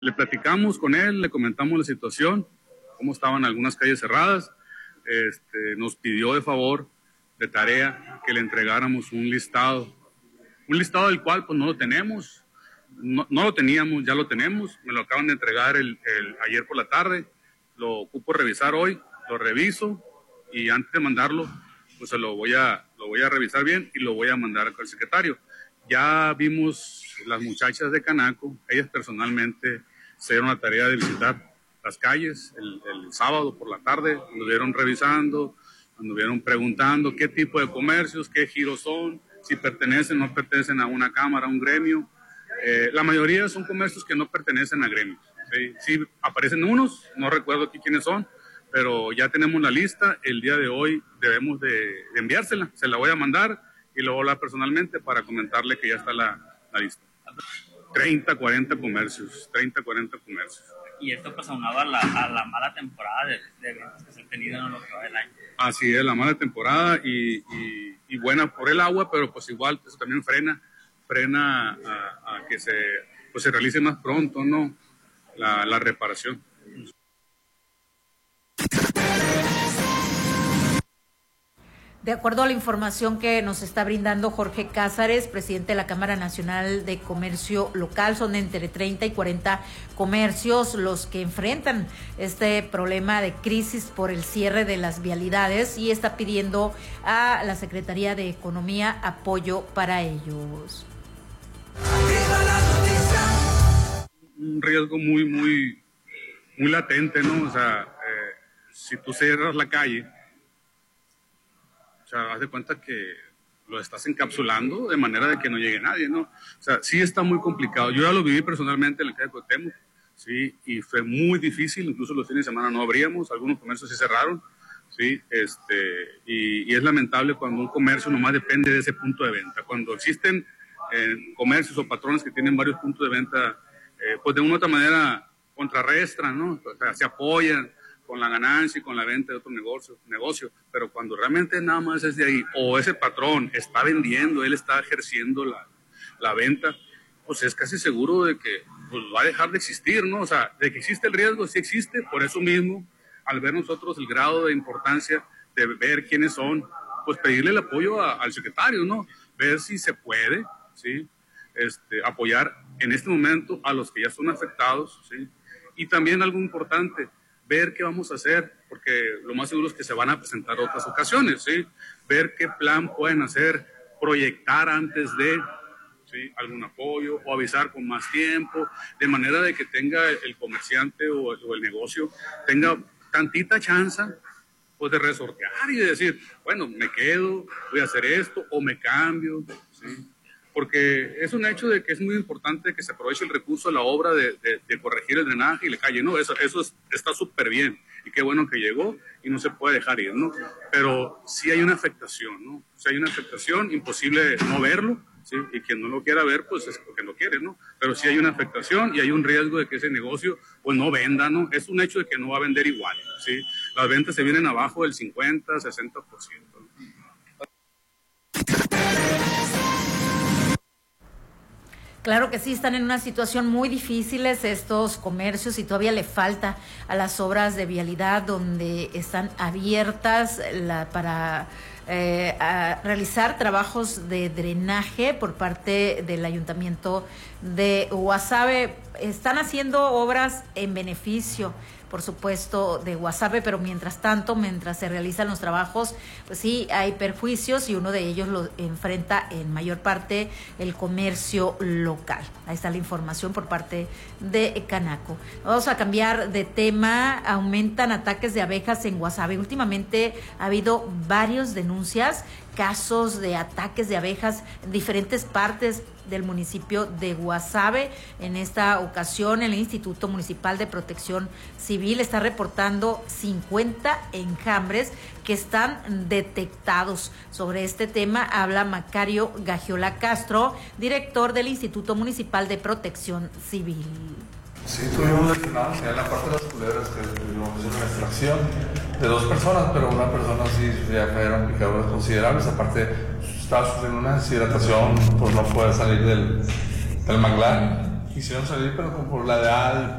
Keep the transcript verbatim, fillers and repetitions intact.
Le platicamos con él, le comentamos la situación, cómo estaban algunas calles cerradas. Este, nos pidió de favor, de tarea, que le entregáramos un listado. Un listado del cual pues no lo tenemos, no, no lo teníamos, ya lo tenemos. Me lo acaban de entregar el, el, ayer por la tarde. Lo ocupo revisar hoy, lo reviso y antes de mandarlo, pues se lo voy a, lo voy a revisar bien y lo voy a mandar al secretario. Ya vimos las muchachas de Canaco, ellas personalmente se dieron la tarea de visitar las calles el, el sábado por la tarde, anduvieron revisando, anduvieron preguntando qué tipo de comercios, qué giros son, si pertenecen o no pertenecen a una cámara, a un gremio. Eh, la mayoría son comercios que no pertenecen a gremios. ¿sí? Sí, aparecen unos, no recuerdo aquí quiénes son, pero ya tenemos la lista. El día de hoy debemos de, de enviársela, se la voy a mandar y luego hablar personalmente para comentarle que ya está la, la lista. treinta, cuarenta comercios, treinta, cuarenta comercios. Y esto pues aunado a la, a la mala temporada de, de eventos que se han tenido en lo que va del año. Así es, la mala temporada y, y, y buena por el agua, pero pues igual eso también frena, frena a, a que se, pues, se realice más pronto, ¿no? La, la reparación. De acuerdo a la información que nos está brindando Jorge Cázares, presidente de la Cámara Nacional de Comercio Local, son entre treinta y cuarenta comercios los que enfrentan este problema de crisis por el cierre de las vialidades y está pidiendo a la Secretaría de Economía apoyo para ellos. Un riesgo muy, muy, muy latente, ¿no? O sea, eh, si tú cierras la calle, o sea, haz de cuenta que lo estás encapsulando de manera de que no llegue nadie, ¿no? O sea, sí está muy complicado. Yo ya lo viví personalmente en la calle de Cuauhtémoc, sí, y fue muy difícil. Incluso los fines de semana no abríamos, algunos comercios sí cerraron, sí, este, y, y es lamentable cuando un comercio nomás depende de ese punto de venta. Cuando existen eh, comercios o patrones que tienen varios puntos de venta, eh, pues de una u otra manera contrarrestan, ¿no? O sea, se apoyan con la ganancia y con la venta de otro negocio, negocio, pero cuando realmente nada más es de ahí, o ese patrón está vendiendo, él está ejerciendo la, la venta, pues es casi seguro de que pues, va a dejar de existir, ¿no? O sea, de que existe el riesgo, sí existe, por eso mismo, al ver nosotros el grado de importancia de ver quiénes son, pues pedirle el apoyo a, al secretario, ¿no? Ver si se puede, ¿sí? Este, apoyar en este momento a los que ya son afectados, ¿sí? Y también algo importante, ver qué vamos a hacer, porque lo más seguro es que se van a presentar otras ocasiones, ¿sí? Ver qué plan pueden hacer, proyectar antes de, ¿sí? Algún apoyo o avisar con más tiempo, de manera de que tenga el comerciante o, o el negocio, tenga tantita chance pues, de resortear y de decir, bueno, me quedo, voy a hacer esto o me cambio, ¿sí? Porque es un hecho de que es muy importante que se aproveche el recurso de la obra de, de, de corregir el drenaje y la calle, ¿no? Eso, eso es, está súper bien y qué bueno que llegó y no se puede dejar ir, ¿no? Pero sí hay una afectación, ¿no? Si hay una afectación, imposible no verlo, ¿sí? Y quien no lo quiera ver, pues es porque no quiere, ¿no? Pero sí hay una afectación y hay un riesgo de que ese negocio, pues no venda, ¿no? Es un hecho de que no va a vender igual, ¿sí? Las ventas se vienen abajo del cincuenta, sesenta por ciento, ¿no? Claro que sí, están en una situación muy difícil estos comercios y todavía le falta a las obras de vialidad donde están abiertas la, para eh, a realizar trabajos de drenaje por parte del Ayuntamiento de Guasave. Están haciendo obras en beneficio, por supuesto, de Guasave, pero mientras tanto, mientras se realizan los trabajos, pues sí hay perjuicios y uno de ellos lo enfrenta en mayor parte el comercio local. Ahí está la información por parte de Canaco. Vamos a cambiar de tema. Aumentan ataques de abejas en Guasave. Últimamente ha habido varias denuncias, casos de ataques de abejas en diferentes partes del municipio de Guasave. En esta ocasión, el Instituto Municipal de Protección Civil está reportando cincuenta enjambres que están detectados. Sobre este tema habla Macario Gagiola Castro, director del Instituto Municipal de Protección Civil. Sí, tuvimos lesionados en la parte de las culebras, que es una extracción de dos personas, pero una persona sí ya fueron picaduras considerables. Aparte, estaba sufriendo una deshidratación, pues no puede salir del, del manglar. quisieron salir, pero como por la edad